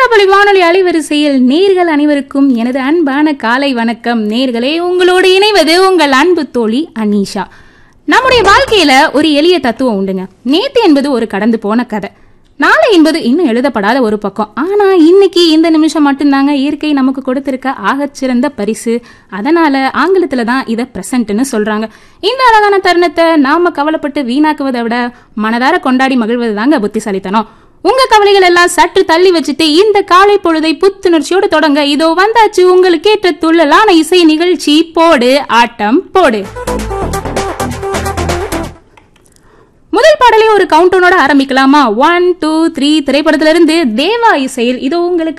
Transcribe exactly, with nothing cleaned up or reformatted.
திருச்சிராப்பள்ளி வானொலி அலைவரிசையில் நேர்கள் அனைவருக்கும் எனது அன்பான காலை வணக்கம். நேர்களே, உங்களோடு இணைவது உங்கள் அன்பு தோழி அனீஷா. நம்முடைய வாழ்க்கையில ஒரு எளிய தத்துவம் உண்டுங்க. நேத்து என்பது ஒரு கடந்து போன கதை, நாளை என்பது இன்னும் எழுதப்படாத ஒரு பக்கம். ஆனா இன்னைக்கு இந்த நிமிஷம் மட்டும்தாங்க இயற்கை நமக்கு கொடுத்திருக்க ஆகச்சிறந்த பரிசு. அதனால ஆங்கிலத்துல தான் இதை பிரசன்ட்னு சொல்றாங்க. இந்த அழகான தருணத்தை நாம கவலைப்பட்டு வீணாக்குவதை விட மனதார கொண்டாடி மகிழ்வது தாங்க புத்திசாலித்தனம். உங்க கவலைகள் எல்லாம் சற்று தள்ளி வச்சுட்டு இந்த காலை பொழுதை புத்துணர்ச்சியோடு தொடங்க இதோ வந்தாச்சு உங்களுக்கு ஏற்ற துள்ளலான இசை நிகழ்ச்சி போடு ஆட்டம் போடு. முதல் பாடலே ஒரு கவுண்டனோட ஆரம்பிக்கலாமா? ஒன் டூ த்ரீ திரைப்படத்திலிருந்து தேவா இசையில் இதோ உங்களுக்கு